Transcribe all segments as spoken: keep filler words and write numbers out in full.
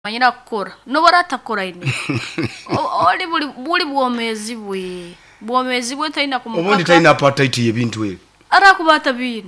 manyira kukora no baratakora ine oli buli buli bwomezi bwe bwomezi bwe taina kumukaka obundi taina appetite yebintu ebi ara kubata bin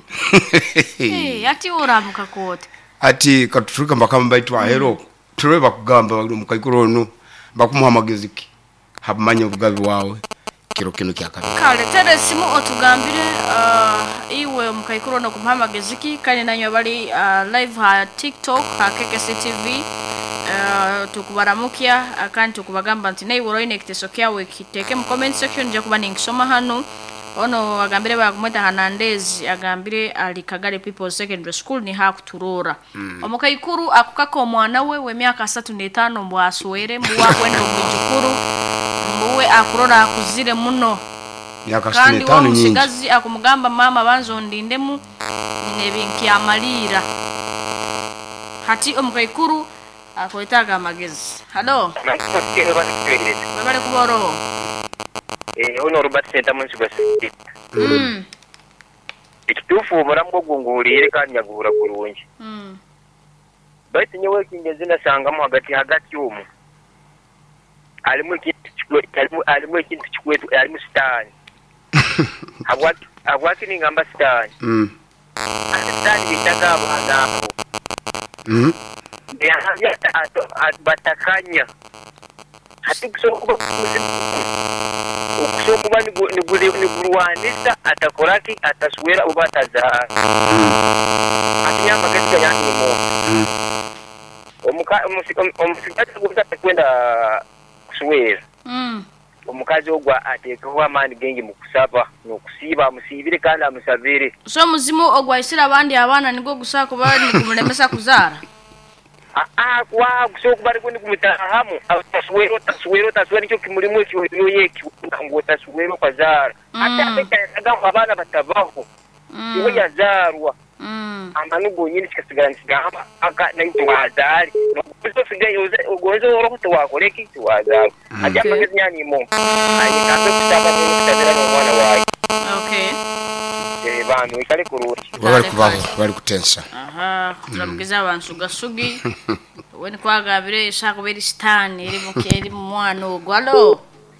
eh ati oramuka kote ati katutuka mbakamba baitu ahero tureba kugamba mukaikuro no bakumuha mageziki habumanya obugabi wawe kiro kino kyakabi kale tere simu otugambire uh, iwe mukaikuro no kumuha mageziki kane nanyo bali uh, live ha TikTok ha K K C T V Uh, tukubaramukia akanti tukubagamba nti nayi woroine kitesokya we kiteke mu comment section nje kuba ningisoma hano ono agambire bakumweta Hanandezi agambire ali Kagale People Secondary School ni hakuturora mm. Omukaikuru akukaka omwana we we myaka three to five mbwaswere mbuwa kwenda omujukuru mbuwe akurora akuzire muno myaka three to five kandi omusigazi akumugamba mama banzo ndindemu nebinki amalira hati omukaikuru akoitaga magezi halo bale kuboro eh ono Robert Center munsi basi mm ikitufu murambo gungulire kandi yagura kurungi mm bati nyewe kingeze nasangamo hagati hagati umu alimu ikintu chikwe alimu alimu ikintu chikwetu alimu stani abwaki abwaki ni ngamba stani mm stani bitaka abana mm ya ato batakanya hati kusokuba kusokuba ni guri ni gurwanisa atakoraki ataswera ubataza atinya magetse yani mo omuka omusikati kuza kwenda kuswera mm omukazi ogwa atekaho amani gengi mukusaba no kusiba musibire kandi amusabire so muzimu ogwa isira abandi abana nigo gusaka bari kumulemesa kuzara ah kwa kusokubari kwini kumutahamu taswero taswero taswero cyo kimurimo cyo yeki ngo taswero kwazara hata hata abana batabaho iwe yazarwa amanugo nyine kikasigana kigamba aka nayo wazari no sigaye ugonzo oroho wakoreki wazara ajya magezi nyani mo ayikaze kusaba kutabira no mwana wayi okay eh bano ikale kuruti bari kubaho bari kutensa aha turamugiza abantu gasugi weni kwagabire ishaka beri stani iri mukeri mwana ogwalo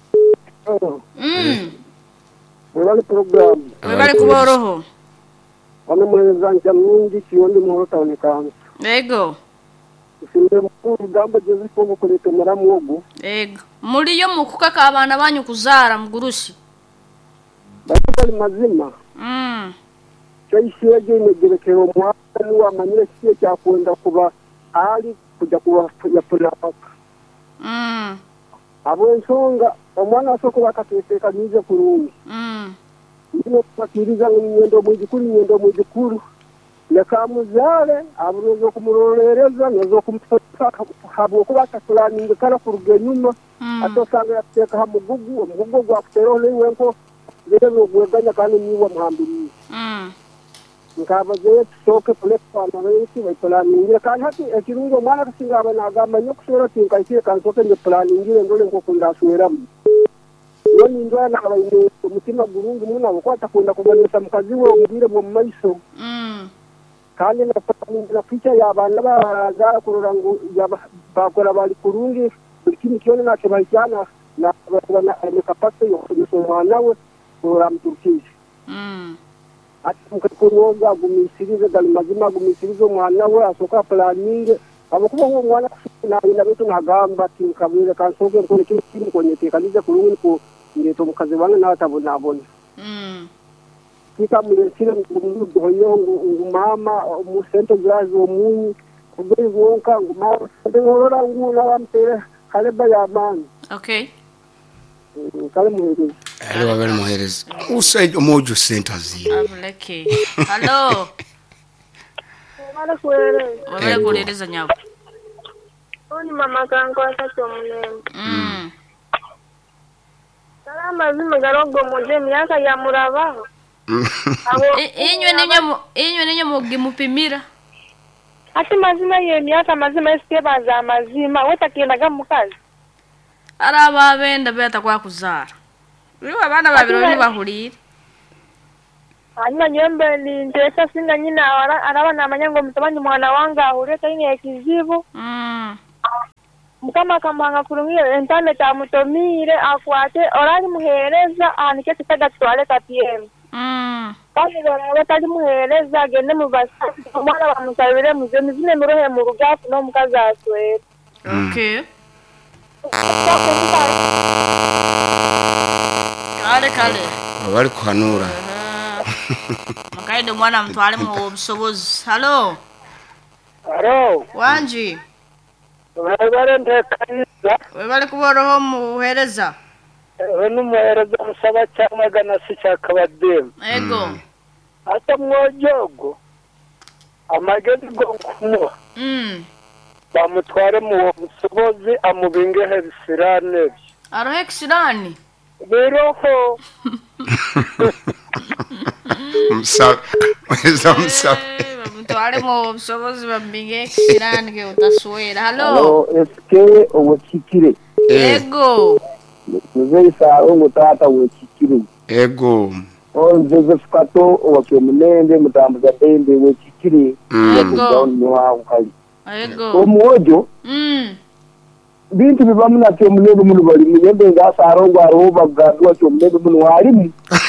mm wali program bari kuboroho ane mwezanja mwingi kiyondi muhota onekanza ego sinde mukuru gamba jezi ko kulete maramugo ego muri yo mukukaka abana banyu kuzara mugurushi bakali mazima mm cyishiye gene gerekero mwana wa manyire kiye cyakwenda kuba ali kujya kuba ya pulaka mm abo nsonga omwana asoko bakateka nize kurungi mm ndino bakiriza ngendo mujikuru ngendo mujikuru yakamuzale abuzo kumurorereza nazo kumutaka habo kuba tatulaninga kala kuruge nyuma atosanga yateka hamugugu omugugu gwa kutero lewe nko lero gweganya kandi niwa muhambiri mm nkabaje soke platform abeki bayipulaningira kandi hati ekirungo mwana kasinga abana agamba nyo kusora tinka ikire kansoke nge planingire ndole nko kundaswera noni ndwana abayinde umutima burungu muna bakwata kunda kubanisha mukazi we umubire mu maiso mm kandi na picha y'abana bazara kurura ngo bakora bali kurungi ikindi kione nacho bayana na bakona nekapase yo kusoma nawe uramturkije mm ati mukikuronga gumisirize dali mazima gumisirize mwana we asoka planning abakuba ngo mwana na ina betu nagamba tinkabire kansoke ko ni kintu konyete kalize kurungi ko ngeto mukazi bana na tabona abona mm kika mulesire ngo ngo mama mu center glass wo munyi kubiri wonka ngo mama ndorora ngo na wampere kale bayamani okay kale muheze ale babere muhereza usaid omojo center zino abuleke hello Mara kwere. wabere kurereza nyabo Oni mama kango atacho munene. mm Salama zime garongo moje myaka ya murabaho. Abo inywe nenyo inywe nenyo mugimupimira ati mazima ye myaka mazima eske baza mazima wetakiendaga mukazi. araba benda beta kwa kuzara uri abana babiro ni bahurire Hanyuma nyembe ni ndesa singa nyina araba na manyango mutabanyi mwana wanga ahure kaine ya kizibu. mm mukama kamuhanga kurumire internet amutomire akwate orari muhereza anike kitagatwale kapiyemu Mm. kandi baraba tali muhereza agende mu basasi umwana bamusabire muze mizine murohe mu rugafu no mukazi aswera Okay. Kale kale. bari kuhanura Makaide mwana mtwale mu busobozi. Hello. Aro, Wanji. wabare ndekaniza, Webale kuboroho muhereza. wenu muhereza musaba cyangwa gana si cyakabademu. Ego. Ata mwojogo, amagezi go kumuha, Mm. bamutware mu busobozi amubingehe bisirane. Arohe kisirani. Biroho, musabe weza musabe Eh, mtwale mu busobozi bambinge kisirani ke utaswera. Hello. alo eske obukikire. eh Ego. Muze isaro ngutata wekikire. ego O Joseph Kato wakemunende mutambuza dende wekikire. Ego. Nwa ukali. Ego. Omwojo Mm. bintu bibamu na kemunende mu bali munyende ngasaro ngwaro bagandwa kemunende mu walimu.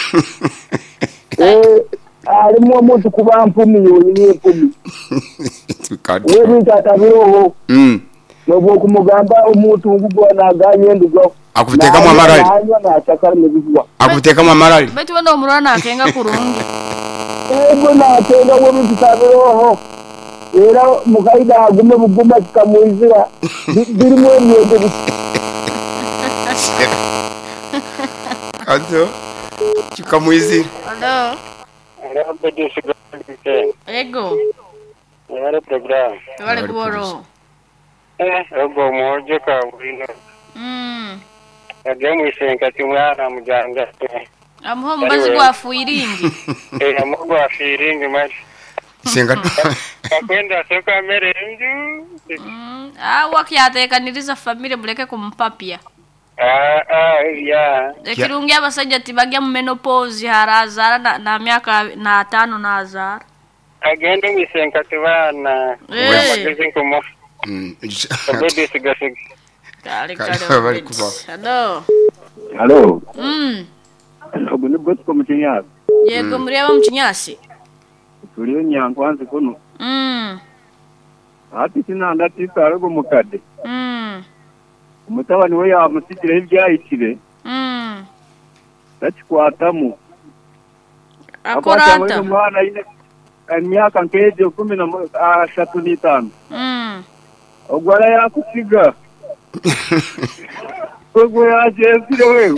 Eh arimo omuntu kuba mpumi yonyine mpumi. tukadi Wewe tatabiroho mm nobo kumugamba omuntu ngubwa naganye ndugo. akuteka mu amarali Hanyuma nachakara mubizwa. akuteka mu amarali Betu wenda omurwana akenga kurungi. Ego natenga wowe tutabiroho. Era mukaida agume buguma kikamuizira. Birimo emyende bisi. kato kikamuizira Hello. Era bedesi gante. Ego. Era program. Webale kuboroho. Eh, ogo moje ka wino. Mm. Agemu isenka timwana mujanga. Amuho mbazi gwa fuiringi. Eh, amugo afiringi maji. senga Akwenda soka mere nju. Mm. Ah, wakyatekaniriza family muleke kumpapia. Ah, ah, ya. Ekirungi abasajja tibagya mu menopause harazara na, na myaka na tano na azara. Agenda misenka tibana. Eh. Magezi nkomo. mm Bedesi gasig. Kale Kale, kale. bali kuba. Hello. Halo. Mm. Obu ni bwetiko mukinyazi. Yego muriaba mu kinyasi. Tuliyo nyankwanzi kuno. Mm. Ati sinanda tisare go mukade. Mm. Umutabani we yamusigire ibyayitire. Mm. Takikwatamu. Akorata. Mwana ine emyaka nkeje kumi na ashatu n'itanu. Mm. Ogwara yakusiga. Ogwo yajezire wewe.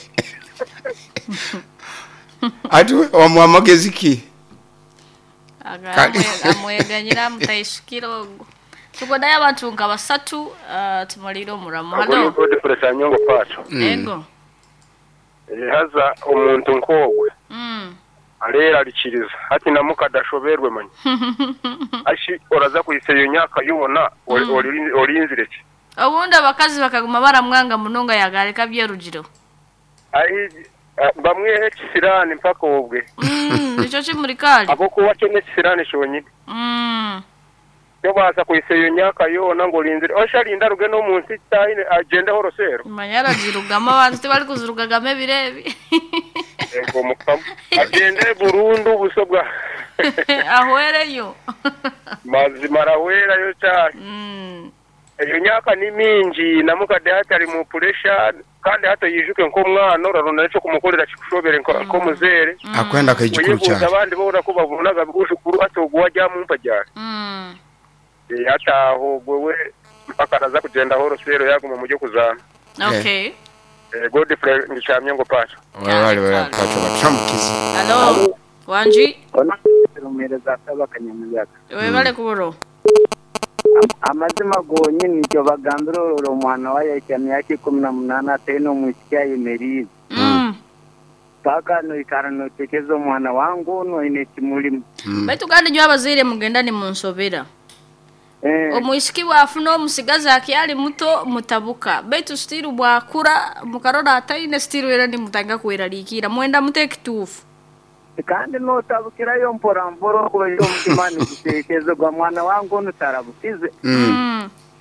ati wamwamagezi ki Agamwe amweganyira mutayishikira ogo. Tugodaye abantu nga basatu uh, tumaliro muramu. Agoni Hello. bodi presa nyongo pacho. Ego. Haza omuntu nkogwe. Mm. Alera alikiriza hati namuka dashoberwe manyi. Ashi oraza kuyiseyo nyaka yubona olinzire ki. Obundi abakazi bakaguma baramwanga munonga yagaleka byerugiro. Ai bamwe ekisirani mpaka obwe. Mm, nicho kimurikali. Abo kuwa kene kisirani shonyine. Mm. Yo baza kuyiseyo nyaka yona ngo olinzire. Oshalinda ruge no munsi taine agenda horosero. Manyara jirugama abantu tibali kuzurugagame birebi. Ego mukam. Agende burundu busobwa. Ahwereyo. Mazimara wera yo cyane. Mm. Eyo nyaka ni mingi namukade hatari mu pressure kandi hato yijuke nko mwana urarona cyo kumukorera kikushobere nko muzere akwenda kayikuru cyane abandi bora ko bavunaga bushukuru atogwa jya mu mpajyana Mm. eh ataho gwewe akaraza kugenda horo sero yaguma mujye kuzana Okay. eh god friend nichamye ngo pacho wale wale pacho bachamukiza Hello. Wanji. Ona rumereza tabakanyamuzaka. Wewe bale kuboro. Amazima gonye nicyo bagambira oro mwana wa yakanya yake kumi na munane ateno musikia yemerize. Mm. Paka no ikarano tekezo mwana wangu no ine kimuli. Baitu kandi nyo abazire mugenda ni munsobera. Eh Omuisiki wafu no musigaza akiyali muto mutabuka. Baitu stiru bwakura mukarora ataine stiru era ni mutanga kwerarikira. Mwenda mutekitufu. kandi no tabukira yo mpora mporo ko yo mutimani gutekezo gwa mwana wangu no tarabukize. Mm.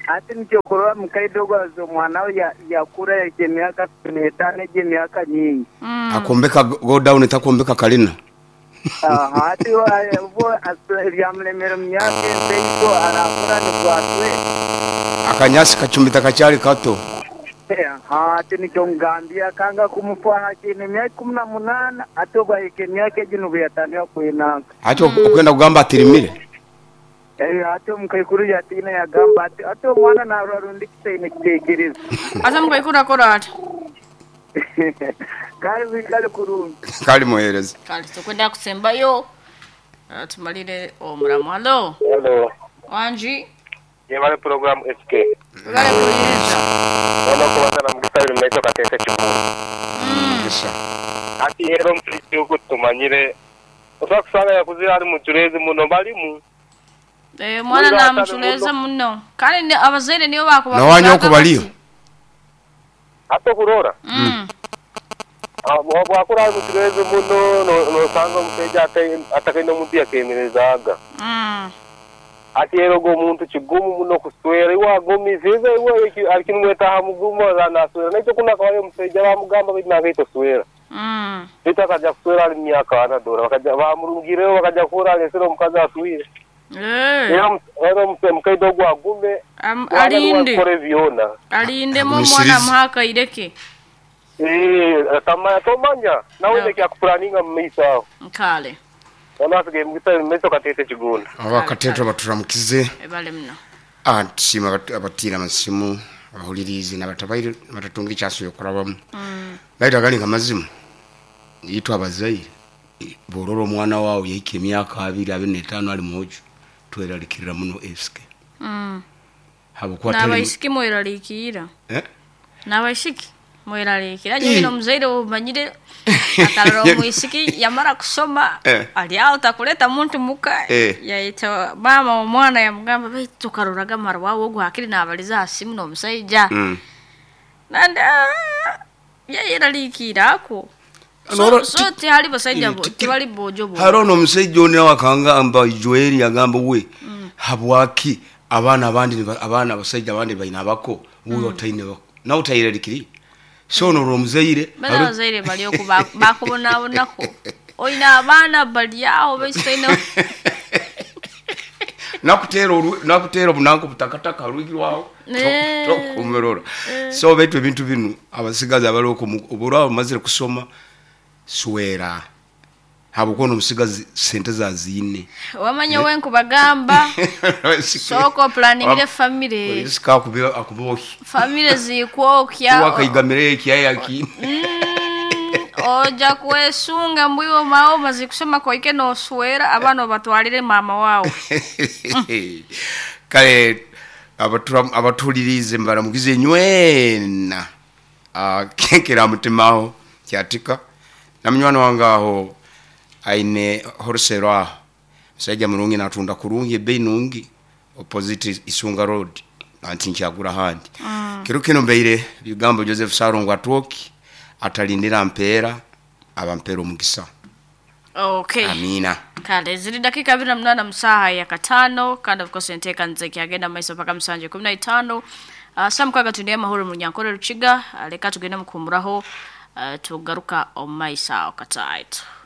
ati nichokorwa mukaidogo azo mwana ya yakura yake miaka tunetane je miaka nyingi Mm. akombeka go down itakombeka kalina aha ati wo asyamlemera myake peiko arakura ni kwatwe akanyasi kachumbita kachali kato aha ati nichongambia kanga kumufana kine myaka kumi na munane atogwa yake myake jinu byatania kwinanga ati ukwenda kugamba atirimire eh ati mukaikuru yatina yagamba ati ati mwana na rarundikise nikitegereza Asa mkaikura kora ati. kali wikale kurungi kali muhereza Kali tukwenda kusembayo. Uh, tumalire omulamu. Hello. Hello. Wanji. Yemale program S K. Gale kuyiza. Ono ko watana mgisabiri mecho katete chimu. Mm. Kisha Ati ero mfiti uko tumanyire. Osakusanga ya kuzira ali muchurezi muno balimu. Eh mwana na mchuleza muno. Kali ni abazaire niyo bako na wanyoko baliyo Hato kurora. Mm. Abo akora muchurezi muno no no sanga muteja ate atakenda mutia kemerezaga. Mm. Ati ero go muntu chigumu muno kuswera iwa gomi zize iwa iki akinweta hamugumo na swera necho kuna kwa muteja bamugamba bina gaito swera. Mm. Bitakaja kuswera ali myaka ana dora bakaja bamurungire bakaja kura lesero mukaza atuire. Eh. Ero ero mkaido gwa gume Am alinde. kore viona. Alinde mo Misirizi. mwana mhaka ireke. Eh tamaya tomanya nawe ne kya kupulaninga mmisa. Nkale. Ona sige mgita meso katete chigunda. abakateto baturamukize Ebale mno. atishima abatira masimu abahulirizi nabatabaire batatunga icyaso yokorabamu Mm. laita gali ngamazimu yitwa abazaire bororo mwana wawo yike myaka abiri abiri n'etaano ali mojo tweralikirira muno S K Mm. habukwa Na tali baisiki moiralikira. eh Na baisiki moiralikira. Nyino mzaire umanyire akalaro muisiki yamara kusoma Eh. ali auta kuleta muntu muka Eh. yaita mama omwana yamugamba baitu karuraga marwa wo gwakiri nabaliza asimu no musaija. mm Nanda yairalikira ako. Noro- So so ti hali basaija Mm, bo tiki- ti bali bojo bo. harono omusajja ono wakanga amba Joel yagamba we habwaki abana abandi ni ba- abana abasajja abandi bayina abako uyo otayine bako nawe utayirarikiri so no romuzaire Bana bazaire bali okuba bakubona bonako. Oina abana bali aho basaina. nakutera olu- nakutera bunanko butakataka rwigirwawo Eh. tokumerora so betu ebintu binu abasigazi abaloko obulwa mazire kusoma swera habukono musigazi sente zazine Wamanya wenku bagamba soko planning ile family isika kubiwa akuboki family zikwokya wakayigamire kiyaye ki Mm, oja kwesunga mbiwo mao mazikusema kwa ike no swera abano batwalire mama wao. kale abatura abatulirize mbara mugize nywena ah kenkera mutimaho kyatika namnywana wangaho aine horsero sajja mulungi natunda kurungi beinungi opposite Isunga Road anti nkyagura handi mm. kirukino mbeire bigambo Joseph Sarongo atwoki atalindira mpera abampero mugisa. Okay. Amina. Kale zili dakika bila mnana msaha ya katano kandi of course nteka nzeki agenda maiso paka msanje kumi na tano. Uh, samkaga tundiye mahoro mu nyankore ruciga uh, leka tugenda mukumuraho uh, tugaruka omaisa okataito.